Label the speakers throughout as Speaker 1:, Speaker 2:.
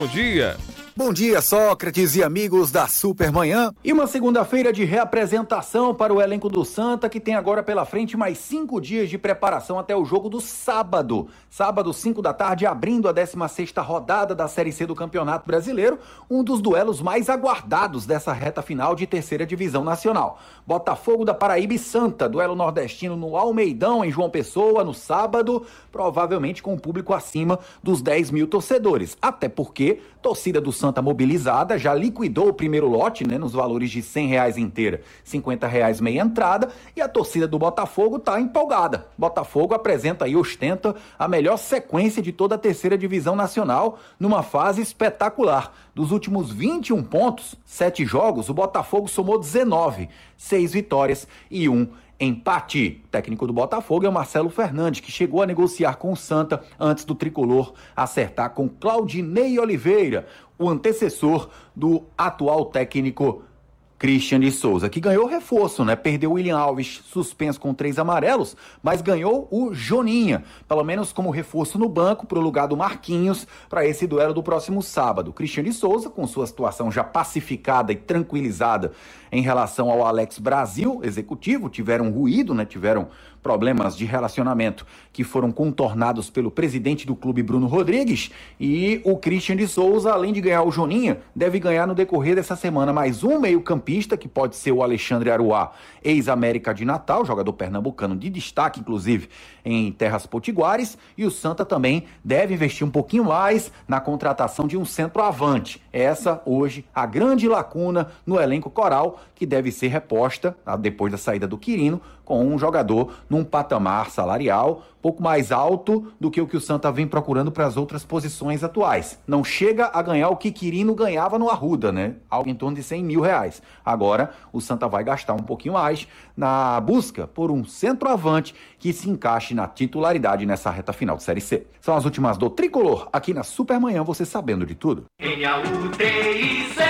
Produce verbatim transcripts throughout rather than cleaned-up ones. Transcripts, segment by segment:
Speaker 1: Bom dia.
Speaker 2: Bom dia, Sócrates e amigos da Supermanhã. E uma segunda-feira de reapresentação para o elenco do Santa, que tem agora pela frente mais cinco dias de preparação até o jogo do sábado. Sábado, cinco da tarde, abrindo a décima sexta rodada da Série C do Campeonato Brasileiro, um dos duelos mais aguardados dessa reta final de terceira divisão nacional. Botafogo da Paraíba e Santa, duelo nordestino no Almeidão, em João Pessoa, no sábado, provavelmente com um público acima dos dez mil torcedores. Até porque torcida do Santa mobilizada já liquidou o primeiro lote, né, nos valores de cem reais inteira, cinquenta reais meia entrada, e a torcida do Botafogo está empolgada. Botafogo apresenta e ostenta a melhor sequência de toda a terceira divisão nacional numa fase espetacular. Dos últimos vinte e um pontos, sete jogos, o Botafogo somou dezenove, seis vitórias e um empate. O técnico do Botafogo é o Marcelo Fernandes, que chegou a negociar com o Santa antes do tricolor acertar com Claudinei Oliveira, o antecessor do atual técnico Christian de Souza, que ganhou reforço, né? Perdeu o William Alves, suspenso com três amarelos, mas ganhou o Joninha, pelo menos como reforço no banco, para o lugar do Marquinhos, para esse duelo do próximo sábado. Christian de Souza, com sua situação já pacificada e tranquilizada em relação ao Alex Brasil, executivo, tiveram ruído, né? Tiveram problemas de relacionamento que foram contornados pelo presidente do clube, Bruno Rodrigues, e o Christian de Souza, além de ganhar o Joninha, deve ganhar no decorrer dessa semana mais um meio-campista, que pode ser o Alexandre Aruá, ex-América de Natal, jogador pernambucano de destaque, inclusive, em terras potiguares, e o Santa também deve investir um pouquinho mais na contratação de um centroavante. Essa, hoje, a grande lacuna no elenco coral, que deve ser reposta, depois da saída do Quirino, com um jogador num patamar salarial pouco mais alto do que o que o Santa vem procurando para as outras posições atuais. Não chega a ganhar o que Quirino ganhava no Arruda, né? Algo em torno de cem mil reais. Agora, o Santa vai gastar um pouquinho mais na busca por um centroavante que se encaixe na titularidade nessa reta final de Série C. São as últimas do Tricolor, aqui na Supermanhã, você sabendo de tudo.
Speaker 3: N A U T I C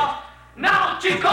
Speaker 3: O Náutico!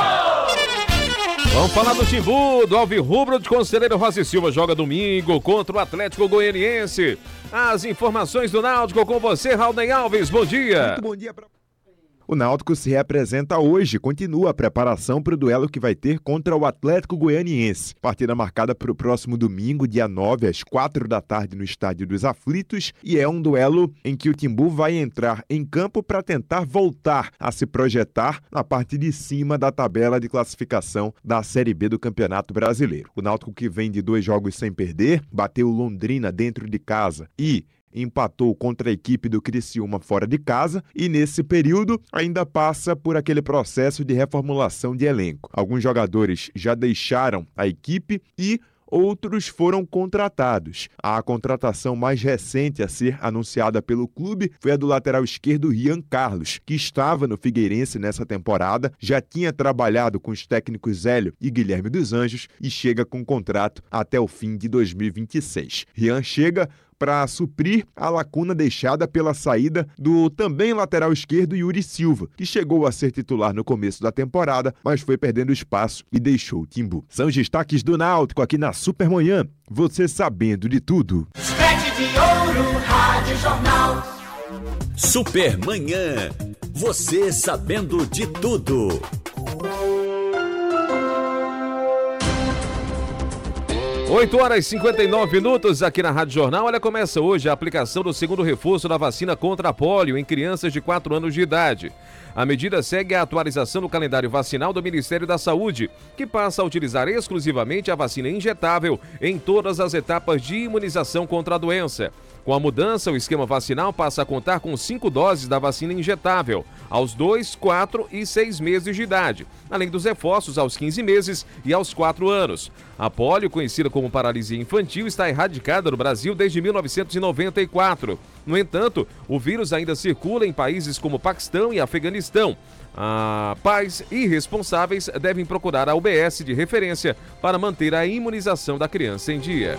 Speaker 1: Vamos falar do Timbu, do Alvirrubro de Conselheiro Rosa e Silva. Joga domingo contra o Atlético Goianiense. As informações do Náutico com você, Raulney Alves. Bom dia.
Speaker 4: Muito bom dia pra... O Náutico se reapresenta hoje, continua a preparação para o duelo que vai ter contra o Atlético Goianiense. Partida marcada para o próximo domingo, dia nove, às quatro da tarde, no Estádio dos Aflitos, e é um duelo em que o Timbu vai entrar em campo para tentar voltar a se projetar na parte de cima da tabela de classificação da Série B do Campeonato Brasileiro. O Náutico, que vem de dois jogos sem perder, bateu Londrina dentro de casa e empatou contra a equipe do Criciúma fora de casa e, nesse período, ainda passa por aquele processo de reformulação de elenco. Alguns jogadores já deixaram a equipe e outros foram contratados. A contratação mais recente a ser anunciada pelo clube foi a do lateral esquerdo Rian Carlos, que estava no Figueirense nessa temporada, já tinha trabalhado com os técnicos Hélio e Guilherme dos Anjos e chega com contrato até o fim de dois mil e vinte e seis. Rian chega para suprir a lacuna deixada pela saída do também lateral esquerdo Yuri Silva, que chegou a ser titular no começo da temporada, mas foi perdendo espaço e deixou o Timbu. São os destaques do Náutico aqui na Supermanhã, você sabendo de tudo.
Speaker 3: Sete de ouro, Rádio Jornal.
Speaker 5: Supermanhã, você sabendo de tudo.
Speaker 1: oito horas e cinquenta e nove minutos aqui na Rádio Jornal. Olha, começa hoje a aplicação do segundo reforço da vacina contra a pólio em crianças de quatro anos de idade. A medida segue a atualização do calendário vacinal do Ministério da Saúde, que passa a utilizar exclusivamente a vacina injetável em todas as etapas de imunização contra a doença. Com a mudança, o esquema vacinal passa a contar com cinco doses da vacina injetável, aos dois, quatro e seis meses de idade, além dos reforços aos quinze meses e aos quatro anos. A pólio, conhecida como paralisia infantil, está erradicada no Brasil desde mil novecentos e noventa e quatro. No entanto, o vírus ainda circula em países como Paquistão e Afeganistão. Ah, pais e responsáveis devem procurar a U B S de referência para manter a imunização da criança em dia.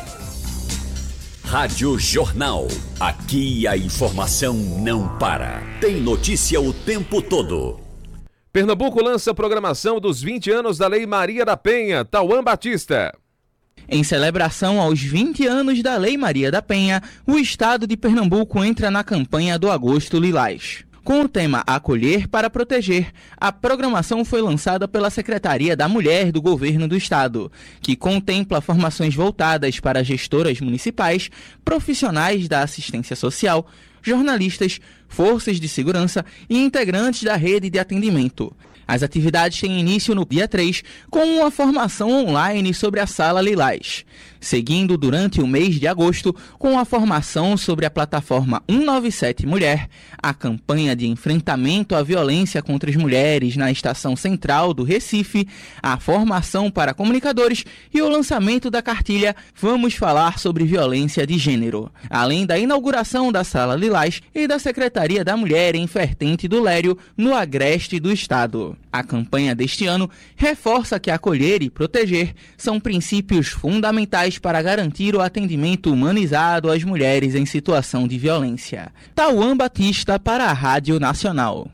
Speaker 5: Rádio Jornal. Aqui a informação não para. Tem notícia o tempo todo.
Speaker 1: Pernambuco lança programação dos vinte anos da Lei Maria da Penha. Tauan Batista.
Speaker 6: Em celebração aos vinte anos da Lei Maria da Penha, o estado de Pernambuco entra na campanha do Agosto Lilás. Com o tema Acolher para Proteger, a programação foi lançada pela Secretaria da Mulher do Governo do Estado, que contempla formações voltadas para gestoras municipais, profissionais da assistência social, jornalistas, forças de segurança e integrantes da rede de atendimento. As atividades têm início no dia três, com uma formação online sobre a Sala Lilás, seguindo durante o mês de agosto com a formação sobre a plataforma cento e noventa e sete Mulher, a campanha de enfrentamento à violência contra as mulheres na Estação Central do Recife, a formação para comunicadores e o lançamento da cartilha Vamos Falar sobre Violência de Gênero, além da inauguração da Sala Lilás e da Secretaria da Mulher em Vertente do Lério, no agreste do estado. A campanha deste ano reforça que acolher e proteger são princípios fundamentais para garantir o atendimento humanizado às mulheres em situação de violência. Tauan Batista para a Rádio Nacional.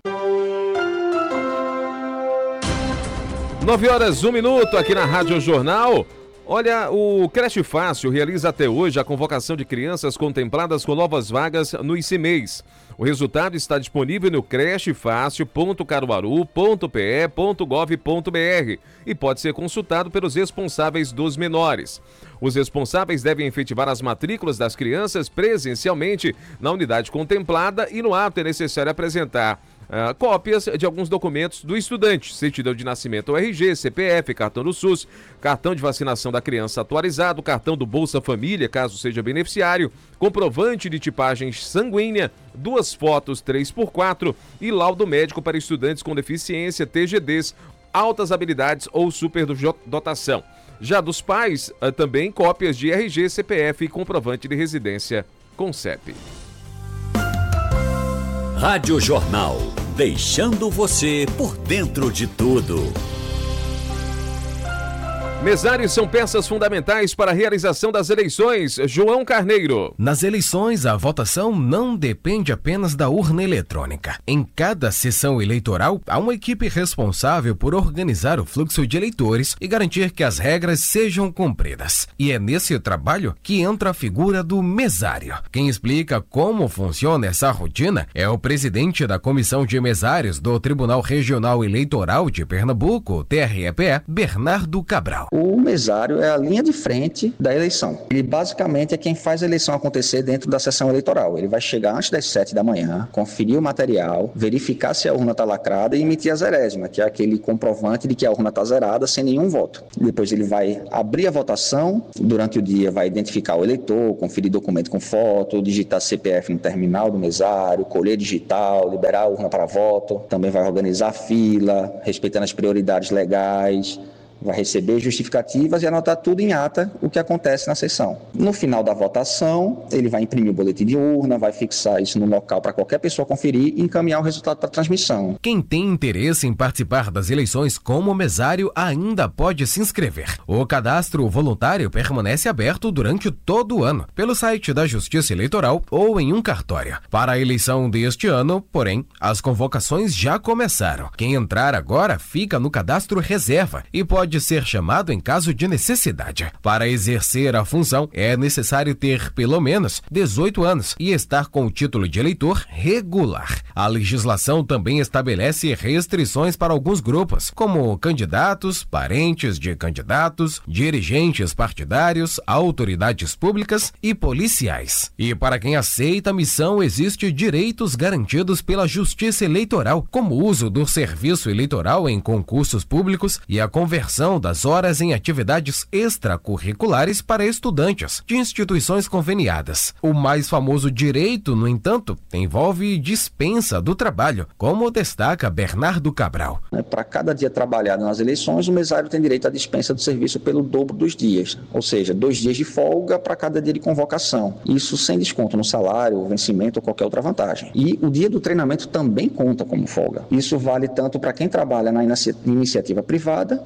Speaker 1: nove horas, um minuto aqui na Rádio Jornal. Olha, o Creche Fácil realiza até hoje a convocação de crianças contempladas com novas vagas no I C M E I. O resultado está disponível no creche fácil ponto caruaru ponto p e ponto gov ponto b r e pode ser consultado pelos responsáveis dos menores. Os responsáveis devem efetivar as matrículas das crianças presencialmente na unidade contemplada e no ato é necessário apresentar Uh, cópias de alguns documentos do estudante, certidão de nascimento ou R G, C P F, cartão do SUS, cartão de vacinação da criança atualizado, cartão do Bolsa Família, caso seja beneficiário, comprovante de tipagem sanguínea, duas fotos três por quatro e laudo médico para estudantes com deficiência, T G Ds, altas habilidades ou superdotação. Já dos pais, uh, também cópias de R G, C P F e comprovante de residência com C E P.
Speaker 5: Rádio Jornal, deixando você por dentro de tudo.
Speaker 1: Mesários são peças fundamentais para a realização das eleições. João Carneiro.
Speaker 7: Nas eleições, a votação não depende apenas da urna eletrônica. Em cada sessão eleitoral, há uma equipe responsável por organizar o fluxo de eleitores e garantir que as regras sejam cumpridas. E é nesse trabalho que entra a figura do mesário. Quem explica como funciona essa rotina é o presidente da Comissão de Mesários do Tribunal Regional Eleitoral de Pernambuco, T R E P E, Bernardo Cabral.
Speaker 8: O mesário é a linha de frente da eleição. Ele basicamente é quem faz a eleição acontecer dentro da sessão eleitoral. Ele vai chegar antes das sete da manhã, conferir o material, verificar se a urna está lacrada e emitir a zerésima, que é aquele comprovante de que a urna está zerada sem nenhum voto. Depois ele vai abrir a votação, durante o dia vai identificar o eleitor, conferir documento com foto, digitar C P F no terminal do mesário, colher digital, liberar a urna para voto, também vai organizar a fila, respeitando as prioridades legais, vai receber justificativas e anotar tudo em ata o que acontece na sessão. No final da votação, ele vai imprimir o boletim de urna, vai fixar isso no local para qualquer pessoa conferir e encaminhar o resultado para transmissão.
Speaker 7: Quem tem interesse em participar das eleições como mesário ainda pode se inscrever. O cadastro voluntário permanece aberto durante todo o ano, pelo site da Justiça Eleitoral ou em um cartório. Para a eleição deste ano, porém, as convocações já começaram. Quem entrar agora fica no cadastro reserva e pode pode ser chamado em caso de necessidade. Para exercer a função, é necessário ter pelo menos dezoito anos e estar com o título de eleitor regular. A legislação também estabelece restrições para alguns grupos, como candidatos, parentes de candidatos, dirigentes partidários, autoridades públicas e policiais. E para quem aceita a missão, existe direitos garantidos pela Justiça Eleitoral, como o uso do serviço eleitoral em concursos públicos e a conversão das horas em atividades extracurriculares para estudantes de instituições conveniadas. O mais famoso direito, no entanto, envolve dispensa do trabalho, como destaca Bernardo Cabral.
Speaker 8: Para cada dia trabalhado nas eleições, o mesário tem direito à dispensa do serviço pelo dobro dos dias, ou seja, dois dias de folga para cada dia de convocação. Isso sem desconto no salário, vencimento ou qualquer outra vantagem. E o dia do treinamento também conta como folga. Isso vale tanto para quem trabalha na inicia- iniciativa privada, quanto para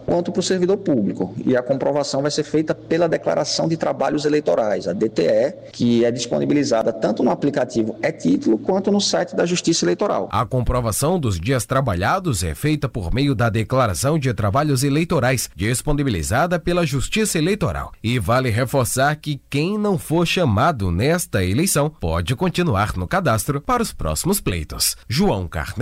Speaker 8: servidor público. E a comprovação vai ser feita pela Declaração de Trabalhos Eleitorais, a D T E, que é disponibilizada tanto no aplicativo e-Título quanto no site da Justiça Eleitoral.
Speaker 7: A comprovação dos dias trabalhados é feita por meio da Declaração de Trabalhos Eleitorais, disponibilizada pela Justiça Eleitoral. E vale reforçar que quem não for chamado nesta eleição pode continuar no cadastro para os próximos pleitos. João Carneiro.